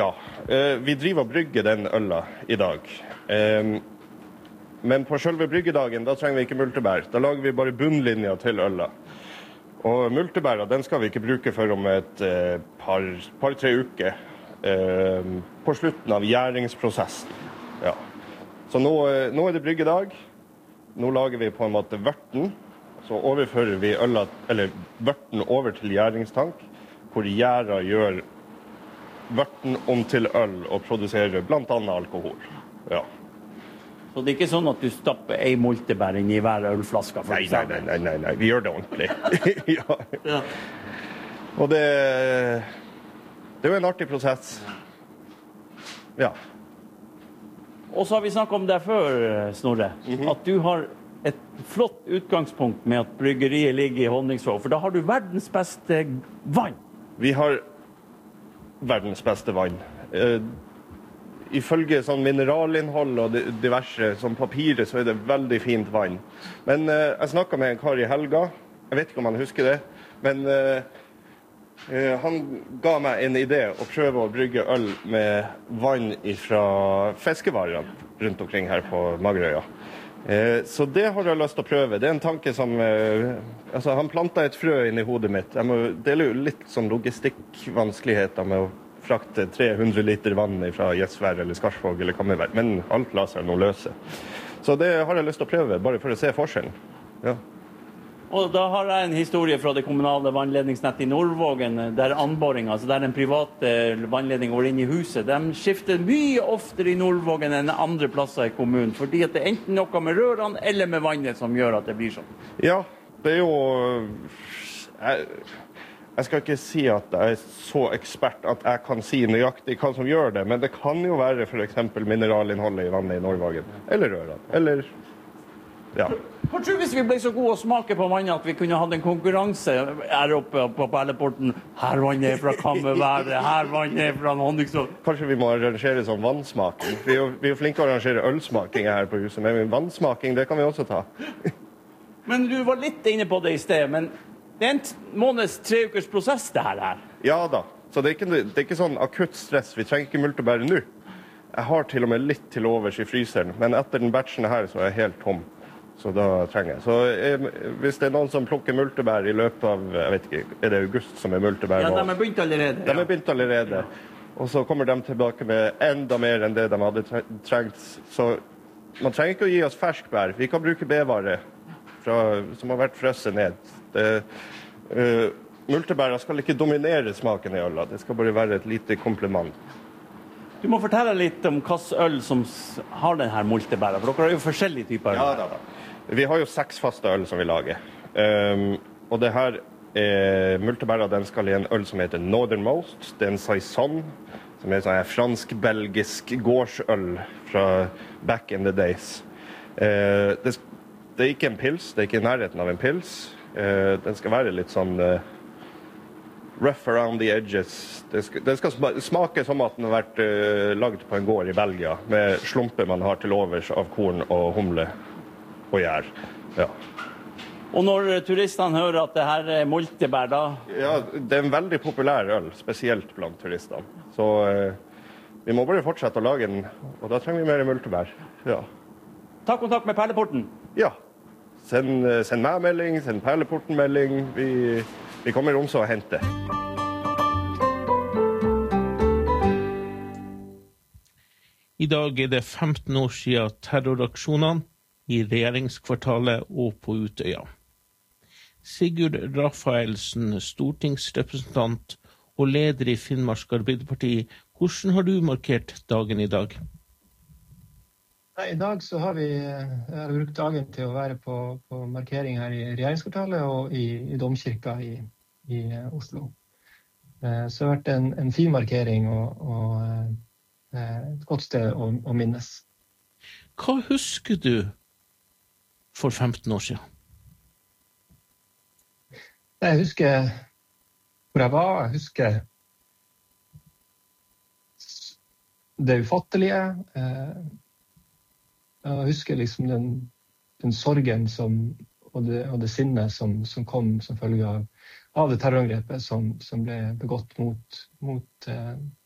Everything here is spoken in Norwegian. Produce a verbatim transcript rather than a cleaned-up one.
Ja, vi driver og brygger den øla i dag. Men på selve bryggedagen, da trenger vi ikke multebær. Da lager vi bare bunnlinja til øla. Og multebæra, den skal vi ikke bruke før om et par, par tre uker. På slutten av gjæringsprosessen. Ja. Så nå, nå er det bryggedag. Nå lager vi på en måte vørten. Så overfører vi øla, eller vørten over til gjæringstank, hvor gjæra gjør vørten om til øl og produserer blant annet alkohol. Ja. Så det er ikke sånn at du stapper ei multebær inn i hver ølflaske? Nei, nei, nei, nei, nei, nei, vi gjør det ordentlig. Ja. Ja. Og det, det er jo en artig prosess. Ja. Og så har vi snakket om det før, Snorre, mm-hmm. at du har et flott utgangspunkt med at bryggeriet ligger i Honningsvåg, for da har du verdens beste vann. Vi har verdens beste vann. Eh, ifølge sånn mineralinnhold og diverse, som papiret, så er det veldig fint vann. Men eh, jeg snakket med en kar i helga, jeg vet ikke om han husker det, men eh, eh, han ga meg en idé å prøve å brygge øl med vann fra fiskevarene rundt omkring her på Magerøya. Eh, så det har jeg lyst til å prøve. Det er en tanke som eh, altså han plantet et frø inn i hodet mitt. Jeg må dele jo litt sånn logistikkvanskeligheter med å frakte tre hundre liter vann fra Gjesvær eller Skarsvåg eller Kammerberg, men alt lar seg nå løse. Så det har jeg lyst til å prøve, bare for å se forskjellen. Ja. Og da har jeg en historie fra det kommunale vannledningsnettet i Nordvågen, der anboringen, altså der en privat vannledning går inn i huset, de skifter mye oftere i Nordvågen enn andre plasser i kommunen, fordi at det er enten noe med rørene eller med vannet som gjør at det blir sånn. Ja, det er jo... Jeg, jeg skal ikke si at jeg er så ekspert at jeg kan si nøyaktig hva som gjør det, men det kan jo være for eksempel mineralinnholdet i vannet i Nordvågen, eller rørene, eller... Ja. Hva tror hvis vi ble så gode å smake på vannet at vi kunne hatt en konkurranse her oppe på Perleporten? Her vannet er fra Kammerværet, her vannet er fra Honningsvåg. Kanskje vi må arrangere sånn vannsmaking. Vi er jo, vi er jo flinke å arrangere ølsmaking her på huset, men vannsmaking, det kan vi også ta. Men du var litt inne på det i sted, men det er en måneds, tre ukers prosess det her her. Ja da, så det er ikke, det er ikke sånn akutt stress. Vi trenger ikke multebær nå. Jeg har til og med litt til overs i fryseren, men etter den batchen her så er jeg helt tom. Så da trenger jeg. Så eh, hvis det er noen som plukker multebær i løpet av, jeg vet ikke, er det august som er multebær? Ja, de er begynt allerede. De er begynt allerede. Og så kommer de tilbake med enda mer enn det de hadde trengt. Så man trenger ikke å gi oss ferskbær. Vi kan bruke bevare fra, som har vært frøsset ned. Det, uh, multebæra skal ikke dominere smaken i øla. Det skal bare være et lite kompliment. Du må fortelle litt om hvilken øl som har denne multebæra, for dere har jo forskjellige typer øl. Ja, da, da. Vi har jo seks faste øl som vi lager. Um, og det her er multebæra, den skal i en øl som heter Northernmost. Det er en saison, som er en fransk-belgisk gårdsøl fra back in the days. Uh, det, det er ikke en pils, det er ikke i nærheten av en pils. Uh, den skal være litt sånn... Uh, rough around the edges. Det skal, det skal smake som at den har vært uh, lagd på en gård i Belgia, med slumper man har til overs av korn og humle og gjær. Ja. Og når turistene hører at det her er multebær, da? Ja, det er en veldig populær øl, spesielt blant turistene. Så uh, vi må bare fortsette å lage den, og da trenger vi mer multebær. Ja. Ta kontakt med Perleporten. Ja. Send, send meg melding, send Perleporten melding. Vi, vi kommer om så å hente. I dag er det femten år siden terroraksjonene i regjeringskvartalet og på Utøya. Sigurd Rafaelsen, stortingsrepresentant og leder i Finnmark Arbeiderparti, hvordan har du markert dagen i dag? I dag så har vi jeg har brukt dagen til å være på, på markering her i regjeringskvartalet og i, i Domkirka i, i Oslo. Så det har vært en, en fin markering og, og et godt sted å, å minnes. Hva husker du for femten år siden? Jeg husker hvor jeg var, jeg husker det ufattelige. Jeg husker liksom den, den sorgen som, og, det, og det sinnet som, som kom som følge av, av det terrorangrepet som, som ble begått mot, mot